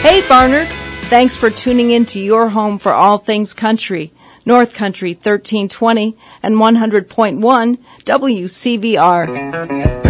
Hey, Barnard. Thanks for tuning in to your home for all things country. North Country 1320 and 100.1 WCVR.